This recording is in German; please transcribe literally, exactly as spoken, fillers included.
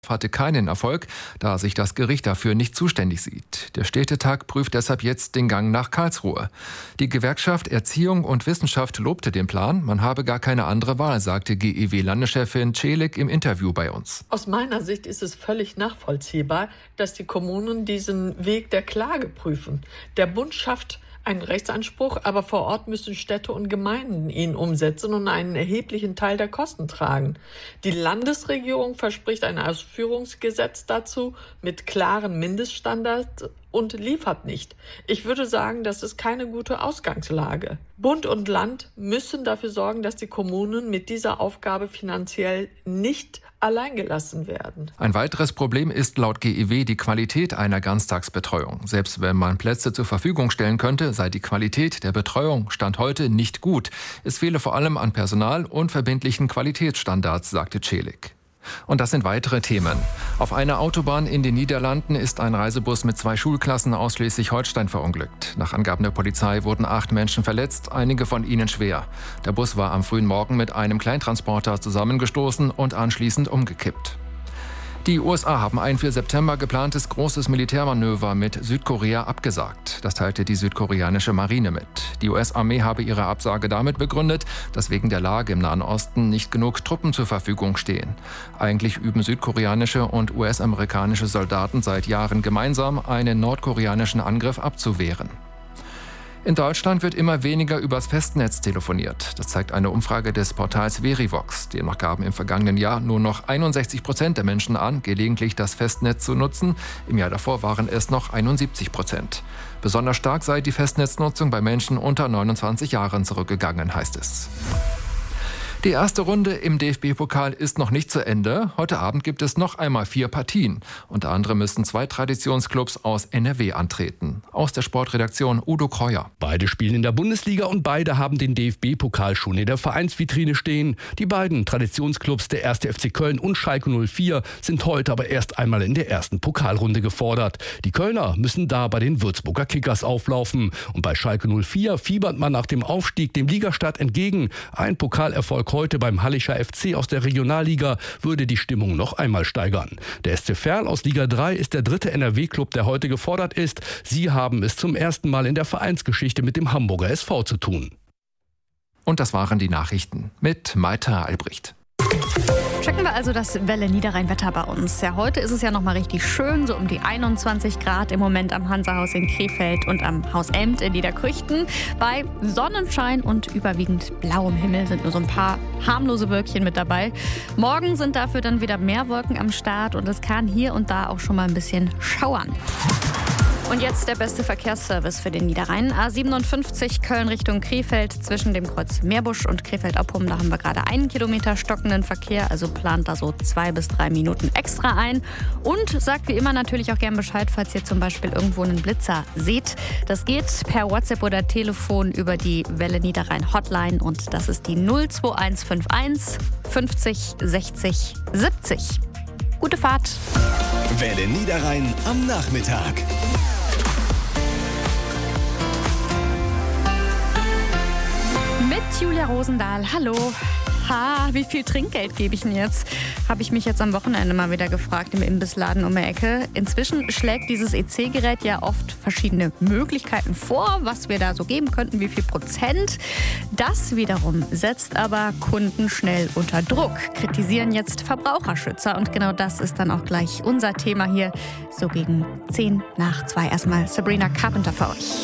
hatte keinen Erfolg, da sich das Gericht dafür nicht zuständig sieht. Der Städtetag prüft deshalb jetzt den Gang nach Karlsruhe. Die Gewerkschaft Erziehung und Wissenschaft lobte den Plan. Man habe gar keine andere Wahl, sagte G E W-Landeschefin Celik im Interview bei uns. Aus meiner Sicht ist es völlig nachvollziehbar, dass die Kommunen diesen Weg der Klage prüfen. Der Bund schafft einen Rechtsanspruch, aber vor Ort müssen Städte und Gemeinden ihn umsetzen und einen erheblichen Teil der Kosten tragen. Die Landesregierung verspricht ein Ausführungsgesetz dazu mit klaren Mindeststandards und liefert nicht. Ich würde sagen, das ist keine gute Ausgangslage. Bund und Land müssen dafür sorgen, dass die Kommunen mit dieser Aufgabe finanziell nicht alleingelassen werden. Ein weiteres Problem ist laut G E W die Qualität einer Ganztagsbetreuung. Selbst wenn man Plätze zur Verfügung stellen könnte, sei die Qualität der Betreuung Stand heute nicht gut. Es fehle vor allem an Personal und verbindlichen Qualitätsstandards, sagte Celik. Und das sind weitere Themen. Auf einer Autobahn in den Niederlanden ist ein Reisebus mit zwei Schulklassen aus Schleswig-Holstein verunglückt. Nach Angaben der Polizei wurden acht Menschen verletzt, einige von ihnen schwer. Der Bus war am frühen Morgen mit einem Kleintransporter zusammengestoßen und anschließend umgekippt. Die U S A haben ein für September geplantes großes Militärmanöver mit Südkorea abgesagt. Das teilte die südkoreanische Marine mit. Die U S-Armee habe ihre Absage damit begründet, dass wegen der Lage im Nahen Osten nicht genug Truppen zur Verfügung stehen. Eigentlich üben südkoreanische und U S-amerikanische Soldaten seit Jahren gemeinsam, einen nordkoreanischen Angriff abzuwehren. In Deutschland wird immer weniger übers Festnetz telefoniert. Das zeigt eine Umfrage des Portals Verivox. Demnach gaben im vergangenen Jahr nur noch einundsechzig Prozent der Menschen an, gelegentlich das Festnetz zu nutzen. Im Jahr davor waren es noch einundsiebzig Prozent. Besonders stark sei die Festnetznutzung bei Menschen unter neunundzwanzig Jahren zurückgegangen, heißt es. Die erste Runde im D F B-Pokal ist noch nicht zu Ende. Heute Abend gibt es noch einmal vier Partien. Unter anderem müssen zwei Traditionsclubs aus N R W antreten. Aus der Sportredaktion Udo Kreuer. Beide spielen in der Bundesliga und beide haben den D F B-Pokal schon in der Vereinsvitrine stehen. Die beiden Traditionsclubs, der erste F C Köln und Schalke null vier, sind heute aber erst einmal in der ersten Pokalrunde gefordert. Die Kölner müssen da bei den Würzburger Kickers auflaufen. Und bei Schalke null vier fiebert man nach dem Aufstieg dem Ligastart entgegen. Ein Pokalerfolg heute beim Hallischer F C aus der Regionalliga würde die Stimmung noch einmal steigern. Der S C Verl aus Liga drei ist der dritte N R W-Club, der heute gefordert ist. Sie haben es zum ersten Mal in der Vereinsgeschichte mit dem Hamburger S V zu tun. Und das waren die Nachrichten mit Maita Albrecht. Checken wir also das Welle-Niederrhein-Wetter bei uns. Ja, heute ist es ja noch mal richtig schön, so um die einundzwanzig Grad im Moment am Hansahaus in Krefeld und am Haus Emd in Niederkrüchten. Bei Sonnenschein und überwiegend blauem Himmel sind nur so ein paar harmlose Wölkchen mit dabei. Morgen sind dafür dann wieder mehr Wolken am Start und es kann hier und da auch schon mal ein bisschen schauern. Und jetzt der beste Verkehrsservice für den Niederrhein. A siebenundfünfzig Köln Richtung Krefeld zwischen dem Kreuz Meerbusch und Krefeld-Oppum. Da haben wir gerade einen Kilometer stockenden Verkehr, also plant da so zwei bis drei Minuten extra ein. Und sagt wie immer natürlich auch gern Bescheid, falls ihr zum Beispiel irgendwo einen Blitzer seht. Das geht per WhatsApp oder Telefon über die Welle Niederrhein Hotline und das ist die null zwei eins fünf eins fünfzig sechzig siebzig. Gute Fahrt! Welle Niederrhein am Nachmittag. Mit Julia Rosendahl. Hallo. Ha, wie viel Trinkgeld gebe ich denn jetzt? Habe ich mich jetzt am Wochenende mal wieder gefragt im Imbissladen um die Ecke. Inzwischen schlägt dieses E C-Gerät ja oft verschiedene Möglichkeiten vor, was wir da so geben könnten, wie viel Prozent. Das wiederum setzt aber Kunden schnell unter Druck, kritisieren jetzt Verbraucherschützer. Und genau das ist dann auch gleich unser Thema hier, so gegen zehn nach zwei. Erstmal Sabrina Carpenter für euch.